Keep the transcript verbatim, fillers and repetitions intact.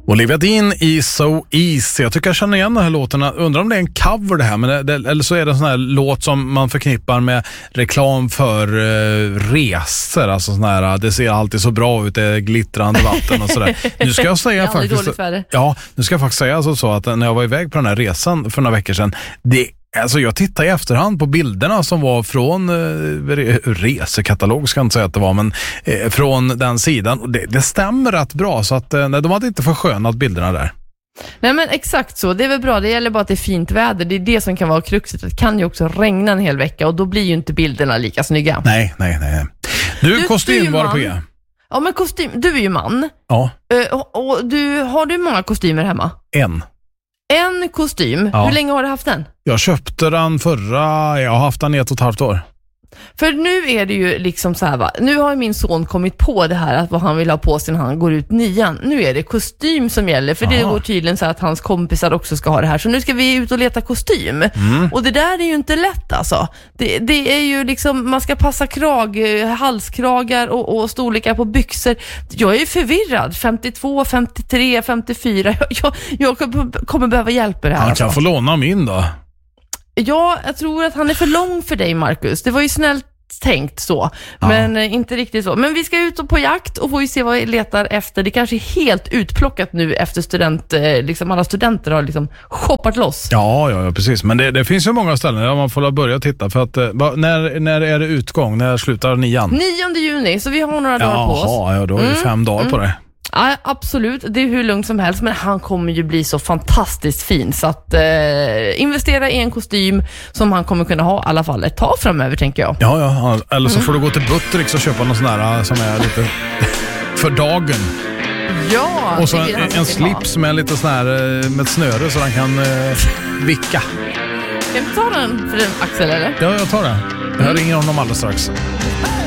Olivia Dean i So Easy. Jag tycker jag känner igen den här låten. Undrar om det är en cover det här, men det, eller så är det en sån här låt som man förknippar med reklam för uh, resor. Alltså sån här, det ser alltid så bra ut, det är glittrande vatten och sådär. Nu ska jag säga faktiskt... Ja, nu ska jag faktiskt säga alltså så att när jag var iväg på den här resan för några veckor sedan, det Alltså jag tittar i efterhand på bilderna som var från eh, resekatalog, ska jag inte säga att det var, men eh, från den sidan. Och det, det stämmer rätt bra, så att eh, de hade inte förskönat bilderna där. Nej, men exakt så, det är väl bra, det gäller bara att det är fint väder. Det är det som kan vara kruxet. Det kan ju också regna en hel vecka och då blir ju inte bilderna lika snygga. Nej, nej, nej. Du, du kostym var det på er. Ja, men kostym, du är ju man. Ja. Uh, och, och du, har du många kostymer hemma? En. En kostym? Ja. Hur länge har du haft den? Jag köpte den förra, jag har haft den i ett och ett halvt år. För nu är det ju liksom så här, va? Nu har min son kommit på det här att vad han vill ha på sig när han går ut nian. Nu är det kostym som gäller, för Aha. det går tydligen så att hans kompisar också ska ha det här. Så nu ska vi ut och leta kostym. Mm. Och det där är ju inte lätt alltså. Det, det är ju liksom, man ska passa krag, halskragar och, och storlekar på byxor. Jag är ju förvirrad. femtiotvå, femtiotre, femtiofyra. Jag, jag kommer behöva hjälp med det här. Han kan alltså få låna min då. Ja, jag tror att han är för lång för dig, Marcus. Det var ju snällt tänkt så, ja. Men eh, inte riktigt så. Men vi ska ut på jakt och får ju se vad vi letar efter. Det kanske är helt utplockat nu efter student, eh, liksom alla studenter har liksom shoppat loss. Ja, ja, ja precis. Men det, det finns ju många ställen där man får börja titta. För att, eh, när, när är det utgång? När slutar nian? nionde juni, så vi har några dagar på oss. Ja, då har vi mm. fem dagar mm. på det. Ja, absolut. Det är hur lugnt som helst. Men han kommer ju bli så fantastiskt fin. Så att eh, investera i en kostym som han kommer kunna ha i alla fall ett tag framöver, tänker jag. Ja, ja. Eller så mm. får du gå till Buttericks och köpa någon sån här som är lite för dagen. Ja. Och så en, en slips ha. med lite sån här med ett snöre så han kan eh, vicka. Kan du ta den för den, Axel, eller? Ja, jag tar den. Jag mm. ringer honom alldeles strax.